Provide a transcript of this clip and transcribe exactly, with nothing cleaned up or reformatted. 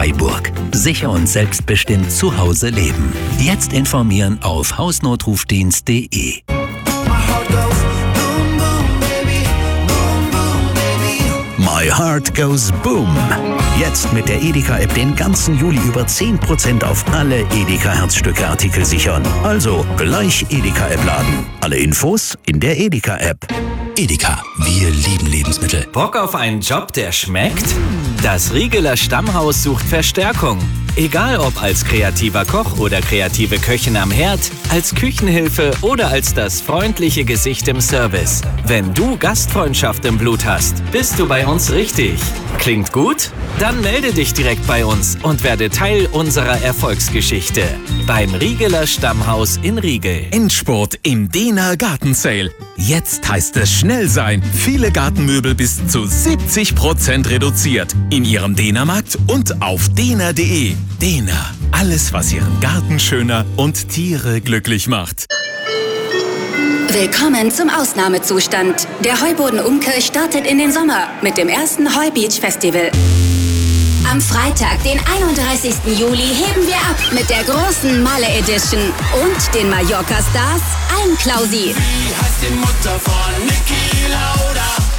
Freiburg. Sicher und selbstbestimmt zu Hause leben. Jetzt informieren auf hausnotrufdienst punkt de. My Heart Goes Boom. Jetzt mit der Edeka-App den ganzen Juli über zehn Prozent auf alle Edeka-Herzstücke-Artikel sichern. Also gleich Edeka-App laden. Alle Infos in der Edeka-App. Edeka, wir lieben Lebensmittel. Bock auf einen Job, der schmeckt? Das Riegeler Stammhaus sucht Verstärkung. Egal ob als kreativer Koch oder kreative Köchin am Herd, als Küchenhilfe oder als das freundliche Gesicht im Service. Wenn du Gastfreundschaft im Blut hast, bist du bei uns richtig. Klingt gut? Dann melde dich direkt bei uns und werde Teil unserer Erfolgsgeschichte. Beim Riegeler Stammhaus in Riegel. Endspurt im Dena Garten Sale. Jetzt heißt es schnell sein. Viele Gartenmöbel bis zu siebzig Prozent reduziert. In Ihrem Dena-Markt und auf dena punkt de. Dena. Alles, was Ihren Garten schöner und Tiere glücklich macht. Willkommen zum Ausnahmezustand. Der Heuboden Umkirch startet in den Sommer mit dem ersten Heubeach Festival. Am Freitag, den einunddreißigsten Juli, heben wir ab mit der großen Malle Edition und den Mallorca Stars Almklausi. Wie heißt die Mutter von Niki Lauda?